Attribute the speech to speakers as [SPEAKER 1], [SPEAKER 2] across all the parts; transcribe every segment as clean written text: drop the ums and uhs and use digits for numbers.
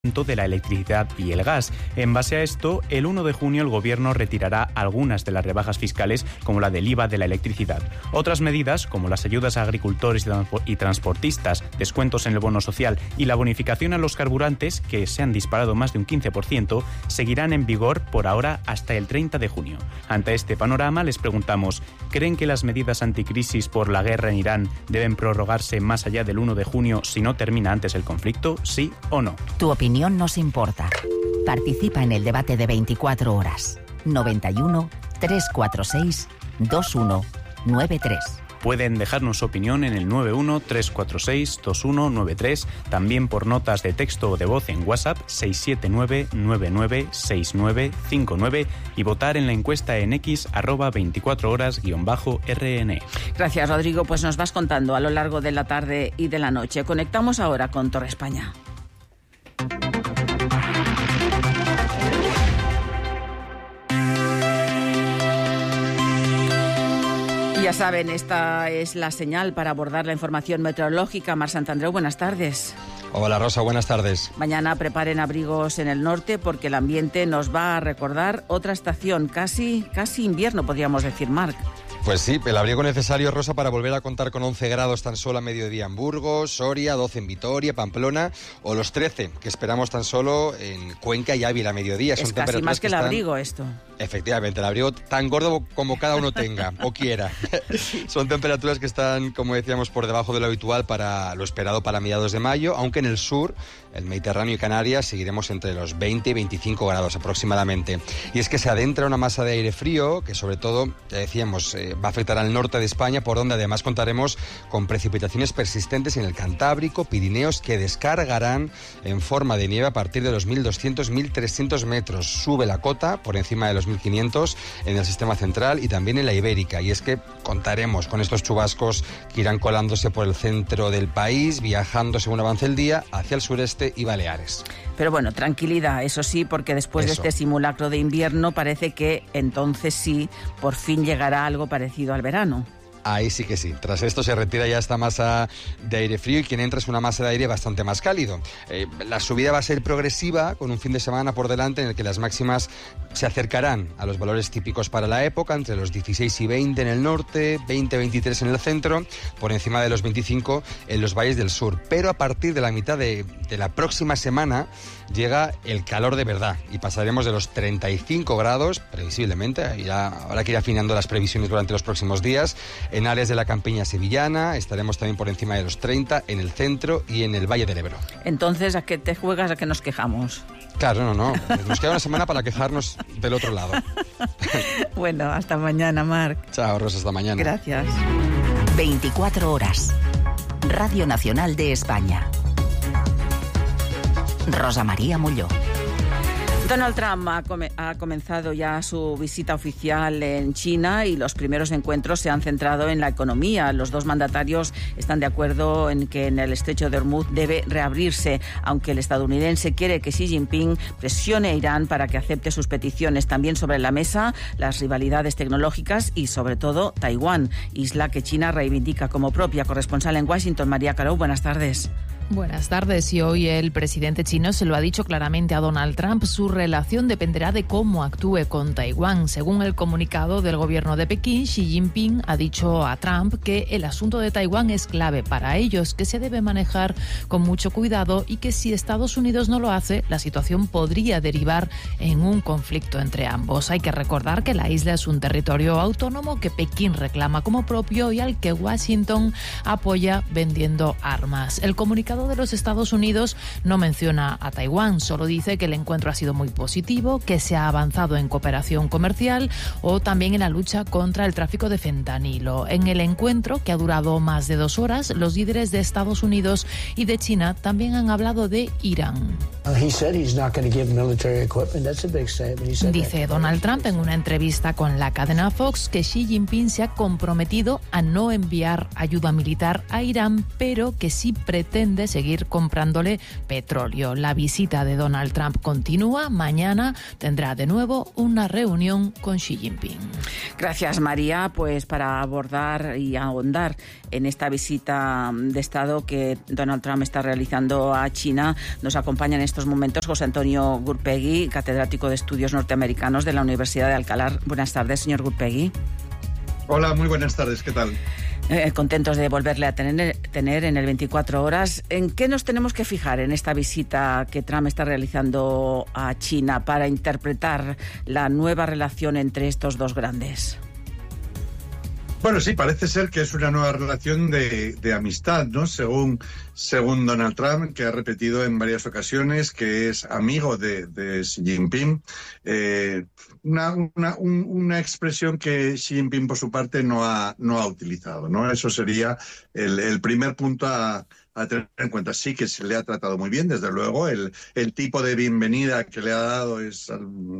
[SPEAKER 1] de la electricidad y el gas. En base a esto, el 1 de junio el Gobierno retirará algunas de las rebajas fiscales, como la del IVA de la electricidad. Otras medidas, como las ayudas a agricultores y transportistas, descuentos en el bono social y la bonificación a los carburantes, que se han disparado más de un 15%, seguirán en vigor por ahora hasta el 30 de junio. Ante este panorama, les preguntamos, ¿creen que las medidas anticrisis por la guerra en Irán deben prorrogarse más allá del 1 de junio si no termina antes el conflicto? ¿Sí o no?
[SPEAKER 2] Tu opinión nos importa. Participa en el debate de 24 horas. 91 346 2193.
[SPEAKER 1] Pueden dejarnos su opinión en el 91-346-2193, también por notas de texto o de voz en WhatsApp 679-996959 y votar en la encuesta en X @24horas_RN.
[SPEAKER 3] Gracias, Rodrigo. Pues nos vas contando a lo largo de la tarde y de la noche. Conectamos ahora con Torre España. Ya saben, esta es la señal para abordar la información meteorológica. Mar Santandreu, buenas tardes.
[SPEAKER 4] Hola Rosa, buenas tardes.
[SPEAKER 3] Mañana preparen abrigos en el norte porque el ambiente nos va a recordar otra estación, casi invierno podríamos decir, Marc.
[SPEAKER 4] Pues sí, el abrigo necesario, Rosa, para volver a contar con 11 grados tan solo a mediodía en Burgos, Soria, 12 en Vitoria, Pamplona, o los 13 que esperamos tan solo en Cuenca y Ávila a mediodía.
[SPEAKER 3] Es casi más que el abrigo esto.
[SPEAKER 4] Efectivamente, el abrigo tan gordo como cada uno tenga o quiera. Son temperaturas que están, como decíamos, por debajo de lo habitual para lo esperado para mediados de mayo, aunque en el sur, el Mediterráneo y Canarias, seguiremos entre los 20 y 25 grados aproximadamente. Y es que se adentra una masa de aire frío que, sobre todo, ya decíamos, va a afectar al norte de España, por donde además contaremos con precipitaciones persistentes en el Cantábrico, Pirineos, que descargarán en forma de nieve a partir de los 1.200-1.300 metros. Sube la cota por encima de los 1.500 en el sistema central y también en la Ibérica. Y es que contaremos con estos chubascos que irán colándose por el centro del país, viajando según avance el día hacia el sureste y Baleares.
[SPEAKER 3] Pero bueno, tranquilidad, eso sí, porque después de este simulacro de invierno parece que entonces sí, por fin llegará algo parecido al verano.
[SPEAKER 4] Ahí sí que sí. Tras esto se retira ya esta masa de aire frío y quien entra es una masa de aire bastante más cálido. La subida va a ser progresiva, con un fin de semana por delante en el que las máximas se acercarán a los valores típicos para la época, entre los 16 y 20 en el norte, 20-23 en el centro, por encima de los 25 en los valles del sur. Pero a partir de la mitad de la próxima semana llega el calor de verdad y pasaremos de los 35 grados, previsiblemente, habrá que ir afinando las previsiones durante los próximos días. En áreas de la campiña sevillana estaremos también por encima de los 30 en el centro y en el Valle del Ebro.
[SPEAKER 3] Entonces, ¿a qué te juegas? ¿A qué nos quejamos?
[SPEAKER 4] Claro, no. Nos queda una semana para quejarnos del otro lado.
[SPEAKER 3] Bueno, hasta mañana, Marc.
[SPEAKER 4] Chao, Rosa, hasta mañana.
[SPEAKER 3] Gracias.
[SPEAKER 2] 24 horas. Radio Nacional de España. Rosa María Molló.
[SPEAKER 3] Donald Trump ha comenzado ya su visita oficial en China y los primeros encuentros se han centrado en la economía. Los dos mandatarios están de acuerdo en que en el estrecho de Hormuz debe reabrirse, aunque el estadounidense quiere que Xi Jinping presione a Irán para que acepte sus peticiones. También sobre la mesa las rivalidades tecnológicas y sobre todo Taiwán, isla que China reivindica como propia. Corresponsal en Washington, María Caró, buenas tardes.
[SPEAKER 5] Buenas tardes. Y hoy el presidente chino se lo ha dicho claramente a Donald Trump. Su relación dependerá de cómo actúe con Taiwán. Según el comunicado del gobierno de Pekín, Xi Jinping ha dicho a Trump que el asunto de Taiwán es clave para ellos, que se debe manejar con mucho cuidado y que si Estados Unidos no lo hace, la situación podría derivar en un conflicto entre ambos. Hay que recordar que la isla es un territorio autónomo que Pekín reclama como propio y al que Washington apoya vendiendo armas. El comunicado de los Estados Unidos no menciona a Taiwán, solo dice que el encuentro ha sido muy positivo, que se ha avanzado en cooperación comercial o también en la lucha contra el tráfico de fentanilo. En el encuentro, que ha durado más de 2 horas, los líderes de Estados Unidos y de China también han hablado de Irán. Dice Donald Trump en una entrevista con la cadena Fox que Xi Jinping se ha comprometido a no enviar ayuda militar a Irán, pero que sí pretende seguir comprándole petróleo. La visita de Donald Trump continúa. Mañana tendrá de nuevo una reunión con Xi Jinping.
[SPEAKER 3] Gracias, María. Pues para abordar y ahondar en esta visita de Estado que Donald Trump está realizando a China, nos acompaña en estos momentos José Antonio Gurpegui, catedrático de Estudios Norteamericanos de la Universidad de Alcalá. Buenas tardes, señor Gurpegui.
[SPEAKER 6] Hola, muy buenas tardes, ¿qué tal?
[SPEAKER 3] Contentos de volverle a tener en el 24 horas. ¿En qué nos tenemos que fijar en esta visita que Trump está realizando a China para interpretar la nueva relación entre estos dos grandes?
[SPEAKER 6] Bueno, sí, parece ser que es una nueva relación de amistad, ¿no? Según Donald Trump, que ha repetido en varias ocasiones que es amigo de Xi Jinping. Una expresión que Xi Jinping, por su parte, no ha utilizado, ¿no? Eso sería el primer punto a tener en cuenta. Sí que se le ha tratado muy bien, desde luego. El tipo de bienvenida que le ha dado es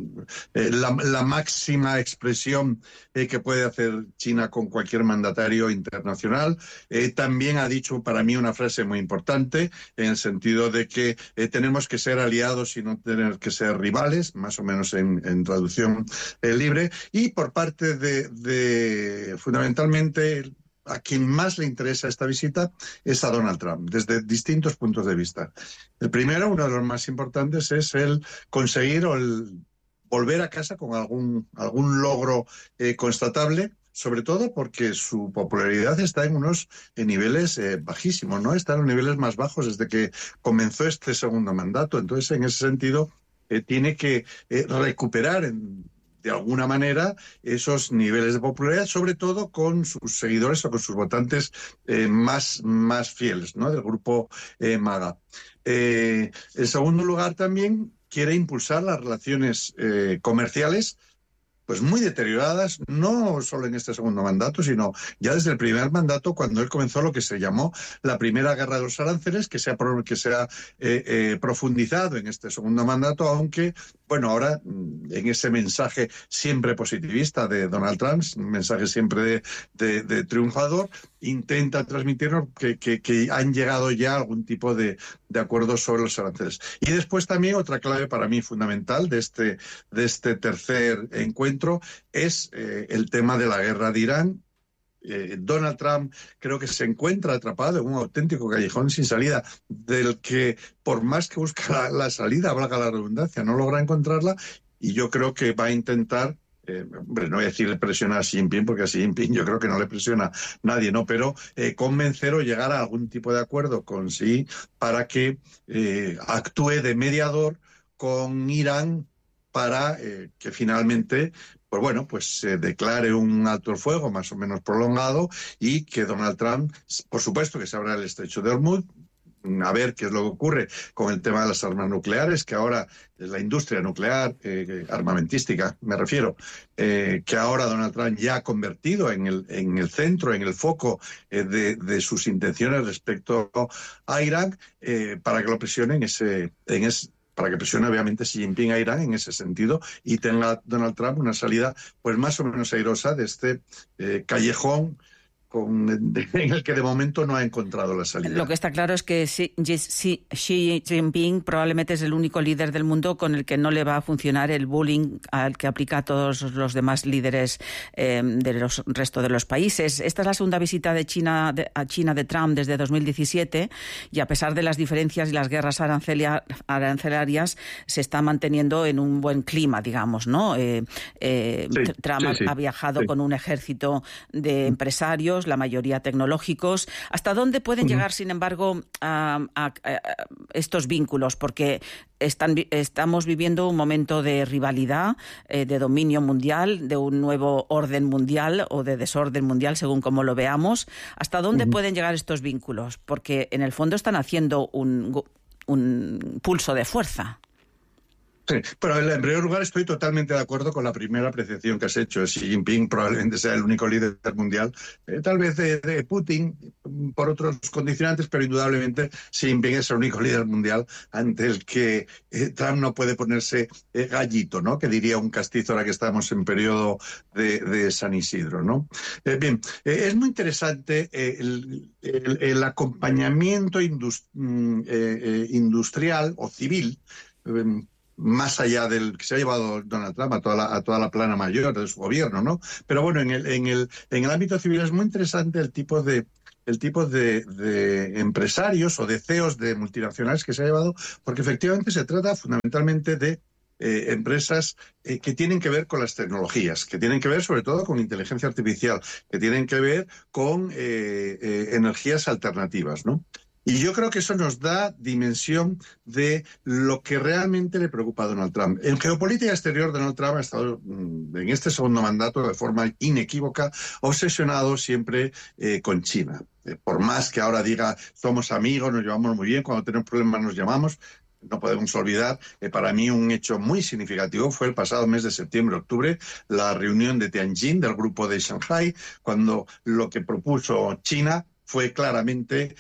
[SPEAKER 6] la máxima expresión que puede hacer China con cualquier mandatario internacional. También ha dicho para mí una frase muy importante, en el sentido de que tenemos que ser aliados y no tener que ser rivales, más o menos en traducción libre. Y por parte de fundamentalmente, a quien más le interesa esta visita es a Donald Trump, desde distintos puntos de vista. El primero, uno de los más importantes, es el conseguir o el volver a casa con algún logro constatable, sobre todo porque su popularidad está en unos niveles bajísimos, ¿no? Está en los niveles más bajos desde que comenzó este segundo mandato. Entonces, en ese sentido, tiene que recuperar de alguna manera esos niveles de popularidad, sobre todo con sus seguidores o con sus votantes más fieles, ¿no? Del grupo MAGA. En segundo lugar, también quiere impulsar las relaciones comerciales, pues muy deterioradas, no solo en este segundo mandato, sino ya desde el primer mandato, cuando él comenzó lo que se llamó la primera guerra de los aranceles, que se ha profundizado en este segundo mandato, aunque, bueno, ahora en ese mensaje siempre positivista de Donald Trump, un mensaje siempre de triunfador, intenta transmitirnos que han llegado ya a algún tipo de acuerdos sobre los aranceles. Y después también otra clave para mí fundamental de este tercer encuentro es el tema de la guerra de Irán. Donald Trump creo que se encuentra atrapado en un auténtico callejón sin salida, del que por más que busca la salida, valga la redundancia, no logra encontrarla, y yo creo que va a intentar, no voy a decir presionar a Xi Jinping, porque a Xi Jinping yo creo que no le presiona nadie, ¿no? Pero convencer o llegar a algún tipo de acuerdo con Xi para que actúe de mediador con Irán para que finalmente, pues bueno, pues se declare un alto el fuego más o menos prolongado y que Donald Trump, por supuesto que se abra el estrecho de Hormuz, a ver qué es lo que ocurre con el tema de las armas nucleares, que ahora la industria nuclear, armamentística me refiero, que ahora Donald Trump ya ha convertido en el centro, en el foco de sus intenciones respecto a Irán, para que lo presionen para que presione obviamente Xi Jinping a Irán en ese sentido y tenga Donald Trump una salida pues más o menos airosa de este callejón en el que de momento no ha encontrado la salida.
[SPEAKER 3] Lo que está claro es que Xi Jinping probablemente es el único líder del mundo con el que no le va a funcionar el bullying al que aplica a todos los demás líderes del resto de los países. Esta es la segunda visita a China de Trump desde 2017 y a pesar de las diferencias y las guerras arancelarias se está manteniendo en un buen clima, digamos, ¿no? Trump ha viajado con un ejército de empresarios, la mayoría tecnológicos. ¿Hasta dónde pueden llegar, sin embargo, a estos vínculos? Porque estamos viviendo un momento de rivalidad, de dominio mundial, de un nuevo orden mundial o de desorden mundial, según como lo veamos. ¿Hasta dónde pueden llegar estos vínculos? Porque en el fondo están haciendo un pulso de fuerza.
[SPEAKER 6] Sí, pero en primer lugar estoy totalmente de acuerdo con la primera apreciación que has hecho. Xi Jinping probablemente sea el único líder mundial, tal vez de Putin por otros condicionantes, pero indudablemente Xi Jinping es el único líder mundial ante el que Trump no puede ponerse gallito, ¿no? Que diría un castizo ahora que estamos en periodo de San Isidro, ¿no? Bien, es muy interesante el acompañamiento industrial o civil, más allá del que se ha llevado Donald Trump a toda la plana mayor de su gobierno, ¿no? Pero bueno, en el ámbito civil es muy interesante el tipo de el tipo de empresarios o de CEOs de multinacionales que se ha llevado, porque efectivamente se trata fundamentalmente de empresas que tienen que ver con las tecnologías, que tienen que ver sobre todo con inteligencia artificial, que tienen que ver con energías alternativas, ¿no? Y yo creo que eso nos da dimensión de lo que realmente le preocupa a Donald Trump. En geopolítica exterior, Donald Trump ha estado en este segundo mandato de forma inequívoca obsesionado siempre con China. Por más que ahora diga somos amigos, nos llevamos muy bien, cuando tenemos problemas nos llamamos, no podemos olvidar, para mí un hecho muy significativo fue el pasado mes de septiembre-octubre, la reunión de Tianjin del grupo de Shanghái, cuando lo que propuso China fue claramente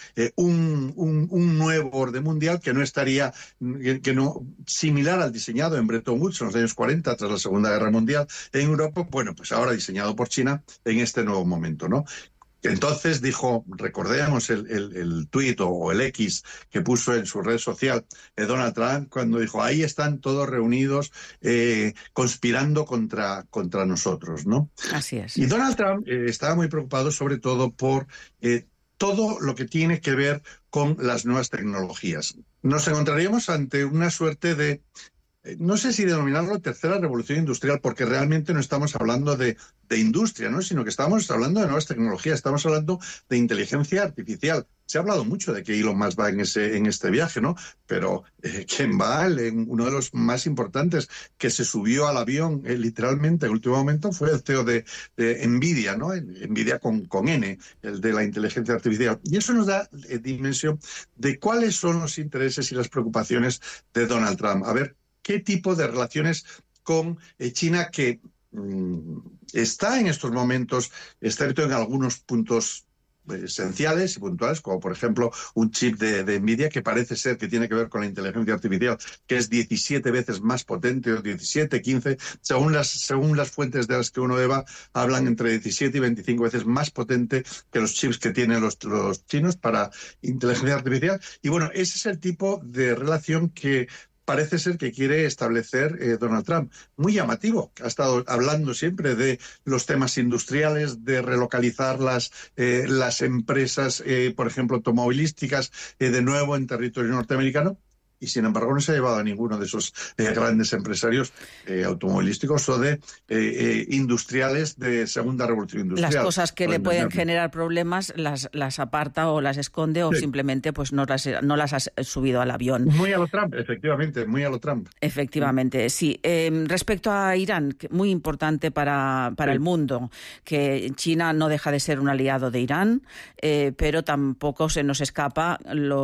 [SPEAKER 6] un nuevo orden mundial que no estaría similar al diseñado en Bretton Woods en los años 40 tras la Segunda Guerra Mundial en Europa, bueno, pues ahora diseñado por China en este nuevo momento, ¿no? Entonces dijo, recordemos el tuit o el X que puso en su red social Donald Trump cuando dijo, ahí están todos reunidos conspirando contra nosotros, ¿no?
[SPEAKER 3] Así es.
[SPEAKER 6] Y Donald Trump estaba muy preocupado sobre todo por todo lo que tiene que ver con las nuevas tecnologías. Nos encontraríamos ante una suerte de, no sé si denominarlo tercera revolución industrial, porque realmente no estamos hablando de industria, ¿no? Sino que estamos hablando de nuevas tecnologías, estamos hablando de inteligencia artificial. Se ha hablado mucho de que Elon Musk va en este viaje, ¿no? Pero quien va, uno de los más importantes que se subió al avión literalmente en el último momento fue el CEO de NVIDIA, ¿no? NVIDIA con N, el de la inteligencia artificial. Y eso nos da dimensión de cuáles son los intereses y las preocupaciones de Donald Trump. A ver, ¿qué tipo de relaciones con China que está en estos momentos, excepto en algunos puntos esenciales y puntuales, como por ejemplo un chip de NVIDIA que parece ser que tiene que ver con la inteligencia artificial, que es 17 veces más potente, o 17, 15, según las fuentes de las que uno va, hablan entre 17 y 25 veces más potente que los chips que tienen los chinos para inteligencia artificial. Y bueno, ese es el tipo de relación que parece ser que quiere establecer Donald Trump. Muy llamativo. Ha estado hablando siempre de los temas industriales, de relocalizar las empresas, por ejemplo, automovilísticas, de nuevo en territorio norteamericano. Y sin embargo no se ha llevado a ninguno de esos grandes empresarios automovilísticos o de industriales de segunda revolución industrial.
[SPEAKER 3] Las cosas que le pueden generar problemas las aparta o las esconde o simplemente pues no las has subido al avión.
[SPEAKER 6] Muy a lo Trump, efectivamente, muy a lo Trump.
[SPEAKER 3] Efectivamente, sí. Respecto a Irán, muy importante para el mundo, que China no deja de ser un aliado de Irán, pero tampoco se nos escapa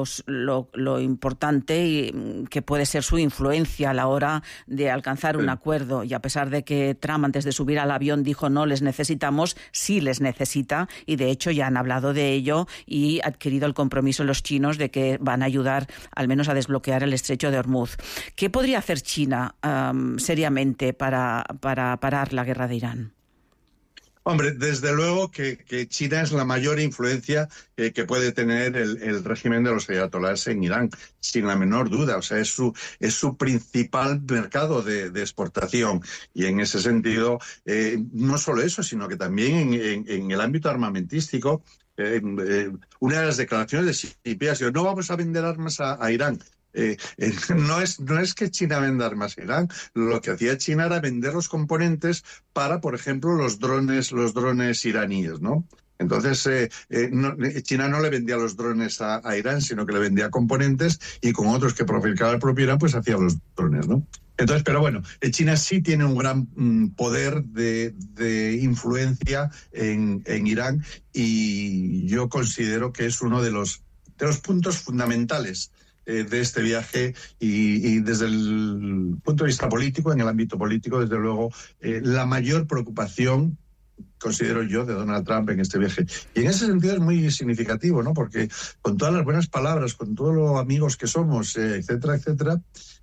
[SPEAKER 3] lo importante que puede ser su influencia a la hora de alcanzar un acuerdo. Y a pesar de que Trump antes de subir al avión dijo no les necesitamos, sí les necesita, y de hecho ya han hablado de ello y adquirido el compromiso los chinos de que van a ayudar al menos a desbloquear el estrecho de Hormuz. ¿Qué podría hacer China seriamente para parar la guerra de Irán?
[SPEAKER 6] Hombre, desde luego que China es la mayor influencia que puede tener el régimen de los ayatolás en Irán, sin la menor duda. O sea, es su principal mercado de exportación. Y en ese sentido, no solo eso, sino que también en el ámbito armamentístico, una de las declaraciones de Xi Jinping ha sido: no vamos a vender armas a Irán. No es que China venda armas a Irán. Lo que hacía China era vender los componentes para, por ejemplo, los drones iraníes, ¿no? Entonces, China no le vendía los drones a Irán, sino que le vendía componentes y con otros que fabricaba el propio Irán, pues hacía los drones, ¿no? Entonces, pero bueno, China sí tiene un gran poder de influencia en Irán, y yo considero que es uno de los puntos fundamentales de este viaje, y desde el punto de vista político, en el ámbito político, desde luego, la mayor preocupación, considero yo, de Donald Trump en este viaje. Y en ese sentido es muy significativo, ¿no? Porque con todas las buenas palabras, con todos los amigos que somos, etcétera, etcétera,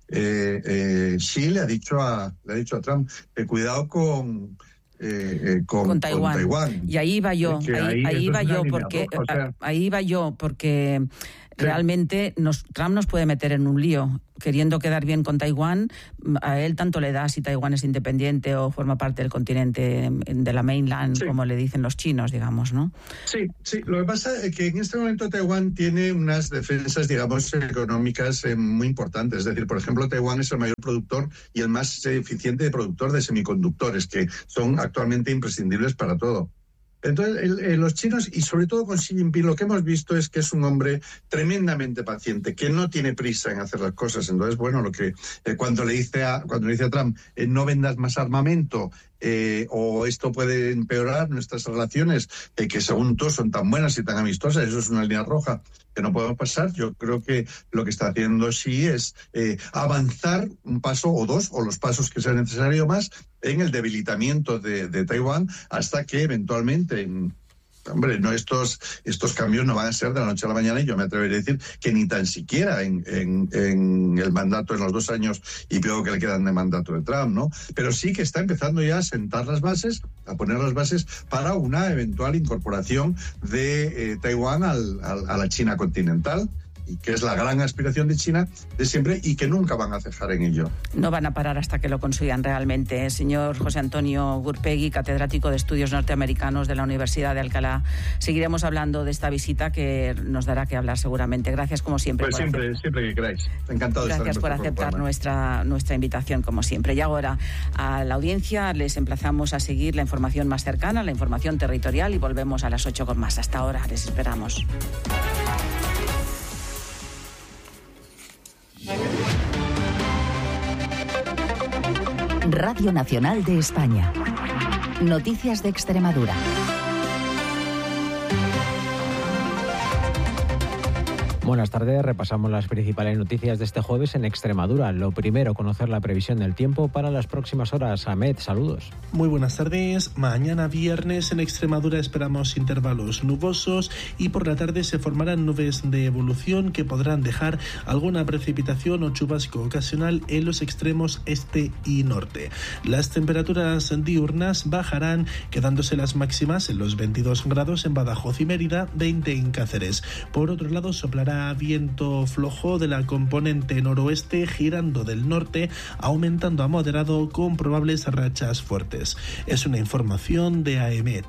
[SPEAKER 6] Xi le ha dicho a Trump, cuidado con Taiwán.
[SPEAKER 3] Y ahí iba yo, porque realmente Trump nos puede meter en un lío. Queriendo quedar bien con Taiwán, a él tanto le da si Taiwán es independiente o forma parte del continente de la mainland, como le dicen los chinos, digamos, ¿no?
[SPEAKER 6] Sí. Lo que pasa es que en este momento Taiwán tiene unas defensas, digamos, económicas muy importantes. Es decir, por ejemplo, Taiwán es el mayor productor y el más eficiente productor de semiconductores, que son actualmente imprescindibles para todo. Entonces, los chinos, y sobre todo con Xi Jinping, lo que hemos visto es que es un hombre tremendamente paciente, que no tiene prisa en hacer las cosas. Entonces, bueno, lo que cuando le dice a Trump, no vendas más armamento, o esto puede empeorar nuestras relaciones, que según tú son tan buenas y tan amistosas, eso es una línea roja que no podemos pasar. Yo creo que lo que está haciendo Xi es avanzar un paso o dos, o los pasos que sea necesario más, en el debilitamiento de Taiwán, hasta que eventualmente, hombre, no, estos cambios no van a ser de la noche a la mañana, y yo me atrevería a decir que ni tan siquiera en el mandato, en los 2 años y pico que le quedan de mandato de Trump, ¿no? Pero sí que está empezando ya a sentar las bases, a poner las bases para una eventual incorporación de Taiwán a la China continental, y que es la gran aspiración de China de siempre, y que nunca van a cejar en ello.
[SPEAKER 3] No van a parar hasta que lo consigan realmente. Señor José Antonio Gurpegui, catedrático de Estudios Norteamericanos de la Universidad de Alcalá, seguiremos hablando de esta visita que nos dará que hablar seguramente. Gracias como siempre.
[SPEAKER 6] Pues siempre que queráis. Encantado de estar.
[SPEAKER 3] Gracias por aceptar nuestra invitación como siempre. Y ahora a la audiencia les emplazamos a seguir la información más cercana, la información territorial, y volvemos a las 8 con más. Hasta ahora les esperamos.
[SPEAKER 2] Radio Nacional de España. Noticias de Extremadura.
[SPEAKER 7] Buenas tardes, repasamos las principales noticias de este jueves en Extremadura. Lo primero, conocer la previsión del tiempo para las próximas horas. Ahmed, saludos.
[SPEAKER 8] Muy buenas tardes. Mañana viernes en Extremadura esperamos intervalos nubosos, y por la tarde se formarán nubes de evolución que podrán dejar alguna precipitación o chubasco ocasional en los extremos este y norte. Las temperaturas diurnas bajarán, quedándose las máximas en los 22 grados en Badajoz y Mérida, 20 en Cáceres. Por otro lado, soplará viento flojo de la componente noroeste, girando del norte, aumentando a moderado con probables rachas fuertes. Es una información de AEMET.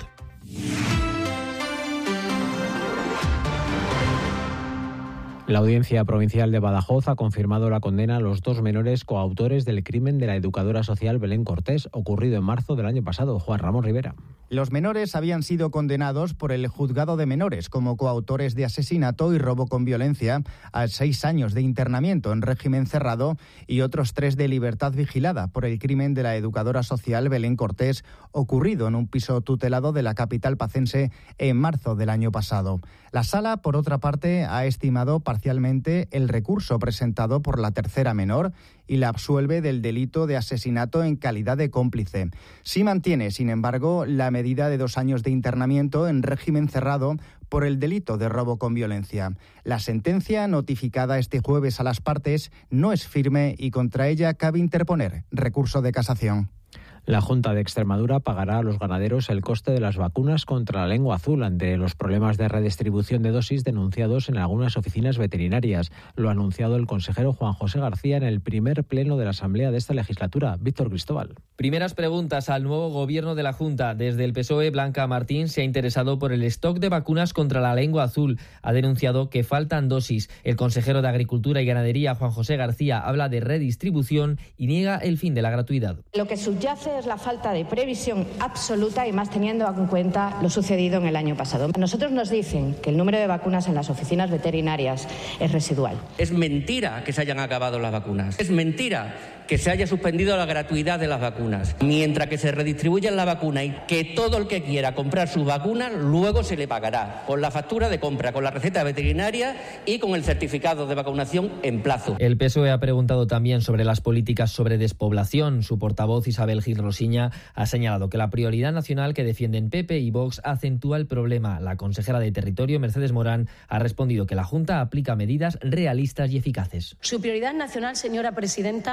[SPEAKER 7] La Audiencia Provincial de Badajoz ha confirmado la condena a los 2 menores coautores del crimen de la educadora social Belén Cortés, ocurrido en marzo del año pasado. Juan Ramón Rivera.
[SPEAKER 9] Los menores habían sido condenados por el Juzgado de Menores como coautores de asesinato y robo con violencia a 6 años de internamiento en régimen cerrado y otros 3 de libertad vigilada por el crimen de la educadora social Belén Cortés, ocurrido en un piso tutelado de la capital pacense en marzo del año pasado. La Sala, por otra parte, ha estimado parcialmente el recurso presentado por la tercera menor y la absuelve del delito de asesinato en calidad de cómplice. Sí mantiene, sin embargo, la medida de 2 años de internamiento en régimen cerrado por el delito de robo con violencia. La sentencia, notificada este jueves a las partes, no es firme y contra ella cabe interponer recurso de casación.
[SPEAKER 7] La Junta de Extremadura pagará a los ganaderos el coste de las vacunas contra la lengua azul ante los problemas de redistribución de dosis denunciados en algunas oficinas veterinarias. Lo ha anunciado el consejero Juan José García en el primer pleno de la Asamblea de esta legislatura. Víctor Cristóbal.
[SPEAKER 10] Primeras preguntas al nuevo gobierno de la Junta. Desde el PSOE, Blanca Martín se ha interesado por el stock de vacunas contra la lengua azul. Ha denunciado que faltan dosis. El consejero de Agricultura y Ganadería, Juan José García, habla de redistribución y niega el fin de la gratuidad.
[SPEAKER 11] Lo que subyace es la falta de previsión absoluta, y más teniendo en cuenta lo sucedido en el año pasado. A nosotros nos dicen que el número de vacunas en las oficinas veterinarias es residual.
[SPEAKER 12] Es mentira que se hayan acabado las vacunas. Es mentira que se haya suspendido la gratuidad de las vacunas. Mientras que se redistribuyan la vacuna y que todo el que quiera comprar sus vacunas, luego se le pagará con la factura de compra, con la receta veterinaria y con el certificado de vacunación en plazo.
[SPEAKER 10] El PSOE ha preguntado también sobre las políticas sobre despoblación. Su portavoz, Isabel Gil Rosiña, ha señalado que la prioridad nacional que defienden PP y Vox acentúa el problema. La consejera de Territorio, Mercedes Morán, ha respondido que la Junta aplica medidas realistas y eficaces.
[SPEAKER 13] Su prioridad nacional, señora presidenta, es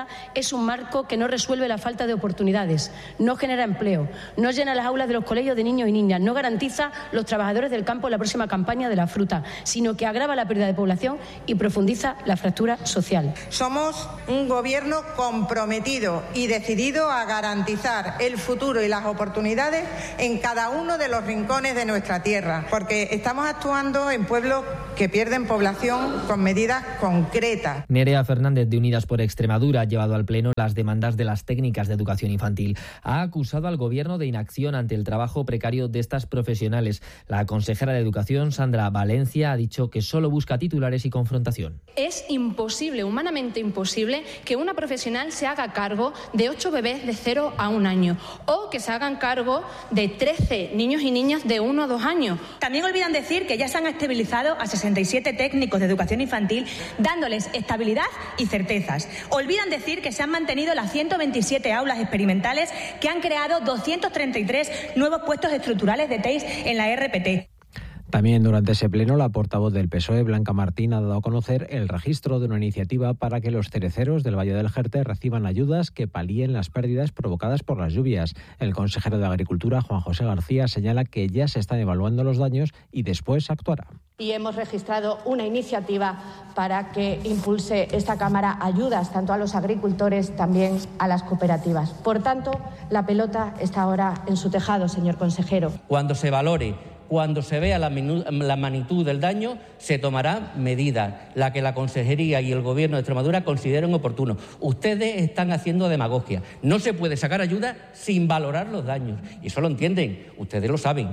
[SPEAKER 13] es un marco que no resuelve la falta de oportunidades, no genera empleo, no llena las aulas de los colegios de niños y niñas, no garantiza los trabajadores del campo en la próxima campaña de la fruta, sino que agrava la pérdida de población y profundiza la fractura social.
[SPEAKER 14] Somos un gobierno comprometido y decidido a garantizar el futuro y las oportunidades en cada uno de los rincones de nuestra tierra, porque estamos actuando en pueblos que pierden población con medidas concretas.
[SPEAKER 10] Nerea Fernández, de Unidas por Extremadura, ha llevado al Pleno las demandas de las técnicas de educación infantil. Ha acusado al Gobierno de inacción ante el trabajo precario de estas profesionales. La consejera de Educación, Sandra Valencia, ha dicho que solo busca titulares y confrontación.
[SPEAKER 15] Es imposible, humanamente imposible, que una profesional se haga cargo de 8 bebés de 0 a 1 año o que se hagan cargo de 13 niños y niñas de 1 a 2 años.
[SPEAKER 16] También olvidan decir que ya se han estabilizado a 67 técnicos de educación infantil, dándoles estabilidad y certezas. Olvidan decir que se han mantenido las 127 aulas experimentales que han creado 233 nuevos puestos estructurales de TEIS en la RPT.
[SPEAKER 7] También durante ese pleno, la portavoz del PSOE, Blanca Martín, ha dado a conocer el registro de una iniciativa para que los cereceros del Valle del Jerte reciban ayudas que palíen las pérdidas provocadas por las lluvias. El consejero de Agricultura, Juan José García, señala que ya se están evaluando los daños y después actuará.
[SPEAKER 11] Y hemos registrado una iniciativa para que impulse esta Cámara ayudas tanto a los agricultores, también a las cooperativas. Por tanto, la pelota está ahora en su tejado, señor consejero.
[SPEAKER 12] Cuando se valore, cuando se vea la magnitud del daño, se tomará medida, la que la Consejería y el Gobierno de Extremadura consideren oportuno. Ustedes están haciendo demagogia. No se puede sacar ayuda sin valorar los daños. Y eso lo entienden. Ustedes lo saben.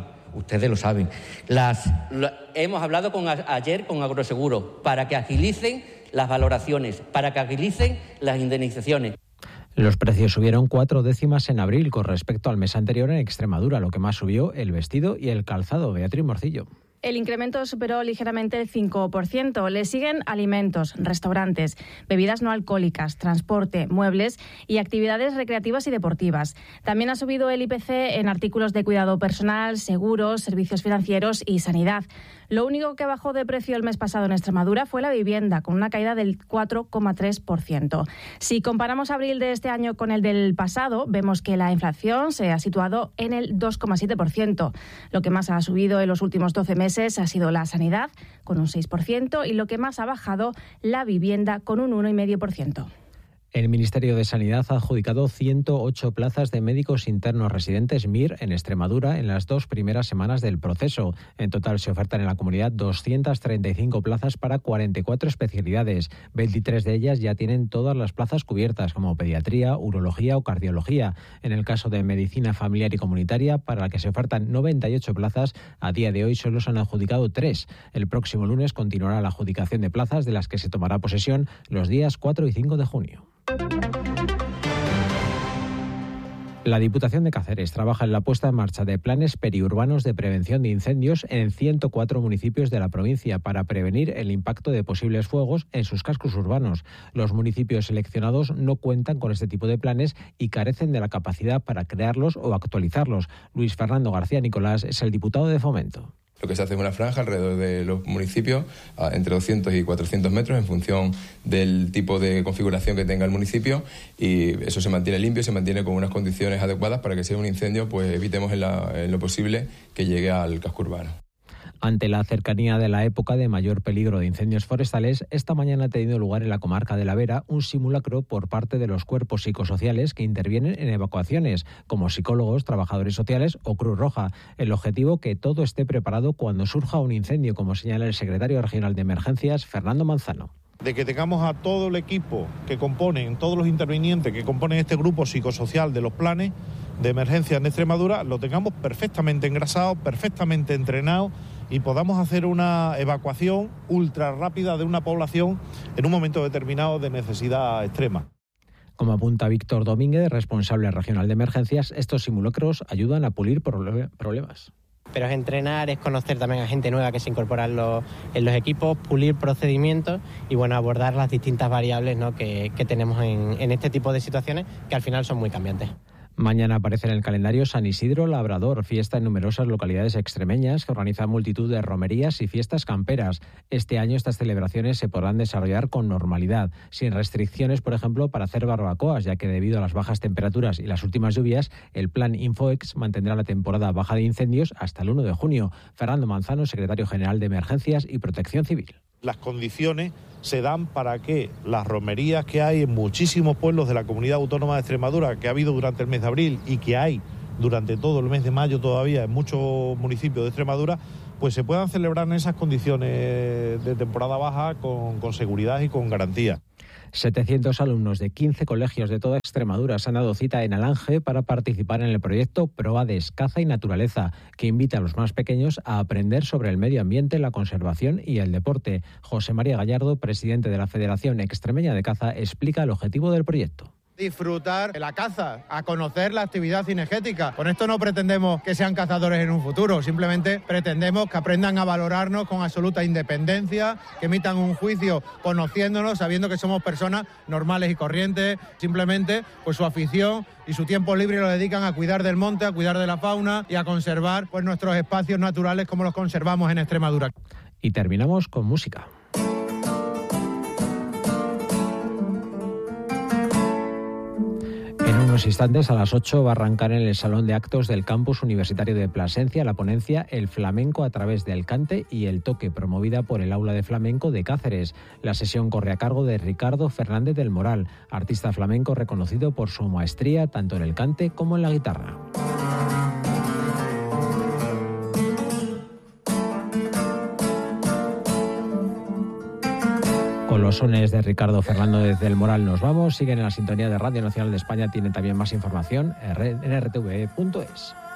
[SPEAKER 12] Hemos hablado ayer con Agroseguro para que agilicen las valoraciones, para que agilicen las indemnizaciones.
[SPEAKER 7] Los precios subieron 4 décimas en abril con respecto al mes anterior en Extremadura. Lo que más subió, el vestido y el calzado. Beatriz Morcillo.
[SPEAKER 17] El incremento superó ligeramente el 5%. Le siguen alimentos, restaurantes, bebidas no alcohólicas, transporte, muebles y actividades recreativas y deportivas. También ha subido el IPC en artículos de cuidado personal, seguros, servicios financieros y sanidad. Lo único que bajó de precio el mes pasado en Extremadura fue la vivienda, con una caída del 4,3%. Si comparamos abril de este año con el del pasado, vemos que la inflación se ha situado en el 2,7%. Lo que más ha subido en los últimos 12 meses ha sido la sanidad, con un 6%, y lo que más ha bajado, la vivienda, con un 1,5%.
[SPEAKER 7] El Ministerio de Sanidad ha adjudicado 108 plazas de médicos internos residentes MIR en Extremadura en las 2 primeras semanas del proceso. En total se ofertan en la comunidad 235 plazas para 44 especialidades. 23 de ellas ya tienen todas las plazas cubiertas, como pediatría, urología o cardiología. En el caso de medicina familiar y comunitaria, para la que se ofertan 98 plazas, a día de hoy solo se han adjudicado 3. El próximo lunes continuará la adjudicación de plazas, de las que se tomará posesión los días 4 y 5 de junio. La Diputación de Cáceres trabaja en la puesta en marcha de planes periurbanos de prevención de incendios en 104 municipios de la provincia para prevenir el impacto de posibles fuegos en sus cascos urbanos. Los municipios seleccionados no cuentan con este tipo de planes y carecen de la capacidad para crearlos o actualizarlos. Luis Fernando García Nicolás es el diputado de Fomento.
[SPEAKER 18] Lo que se hace es una franja alrededor de los municipios, entre 200 y 400 metros, en función del tipo de configuración que tenga el municipio, y eso se mantiene limpio, se mantiene con unas condiciones adecuadas para que si hay un incendio, pues evitemos en lo posible que llegue al casco urbano.
[SPEAKER 7] Ante la cercanía de la época de mayor peligro de incendios forestales, esta mañana ha tenido lugar en la comarca de La Vera un simulacro por parte de los cuerpos psicosociales que intervienen en evacuaciones, como psicólogos, trabajadores sociales o Cruz Roja. El objetivo, que todo esté preparado cuando surja un incendio, como señala el secretario regional de Emergencias, Fernando Manzano.
[SPEAKER 19] De que tengamos a todo el equipo que componen, todos los intervinientes que componen este grupo psicosocial de los planes de emergencia en Extremadura, lo tengamos perfectamente engrasado, perfectamente entrenado, y podamos hacer una evacuación ultra rápida de una población en un momento determinado de necesidad extrema.
[SPEAKER 7] Como apunta Víctor Domínguez, responsable regional de emergencias, estos simulacros ayudan a pulir problemas.
[SPEAKER 20] Pero es entrenar, es conocer también a gente nueva que se incorpora en los equipos, pulir procedimientos y abordar las distintas variables, ¿no?, que tenemos en este tipo de situaciones, que al final son muy cambiantes.
[SPEAKER 7] Mañana aparece en el calendario San Isidro Labrador, fiesta en numerosas localidades extremeñas que organiza multitud de romerías y fiestas camperas. Este año estas celebraciones se podrán desarrollar con normalidad, sin restricciones, por ejemplo, para hacer barbacoas, ya que debido a las bajas temperaturas y las últimas lluvias, el plan Infoex mantendrá la temporada baja de incendios hasta el 1 de junio. Fernando Manzano, secretario general de Emergencias y Protección Civil.
[SPEAKER 19] Las condiciones se dan para que las romerías que hay en muchísimos pueblos de la Comunidad Autónoma de Extremadura, que ha habido durante el mes de abril y que hay durante todo el mes de mayo todavía en muchos municipios de Extremadura, pues se puedan celebrar en esas condiciones de temporada baja con seguridad y con garantía.
[SPEAKER 7] 700 alumnos de 15 colegios de toda Extremadura se han dado cita en Alange para participar en el proyecto ProAdes Caza y Naturaleza, que invita a los más pequeños a aprender sobre el medio ambiente, la conservación y el deporte. José María Gallardo, presidente de la Federación Extremeña de Caza, explica el objetivo del proyecto.
[SPEAKER 21] Disfrutar de la caza, a conocer la actividad cinegética. Con esto no pretendemos que sean cazadores en un futuro, simplemente pretendemos que aprendan a valorarnos con absoluta independencia, que emitan un juicio conociéndonos, sabiendo que somos personas normales y corrientes. Simplemente, pues su afición y su tiempo libre lo dedican a cuidar del monte, a cuidar de la fauna y a conservar pues nuestros espacios naturales como los conservamos en Extremadura.
[SPEAKER 7] Y terminamos con música. En unos instantes, a las 8, va a arrancar en el Salón de Actos del Campus Universitario de Plasencia la ponencia El Flamenco a través del cante y el toque, promovida por el Aula de Flamenco de Cáceres. La sesión corre a cargo de Ricardo Fernández del Moral, artista flamenco reconocido por su maestría tanto en el cante como en la guitarra. Con los sones de Ricardo Fernández del Moral nos vamos. Siguen en la sintonía de Radio Nacional de España. Tienen también más información en rtve.es.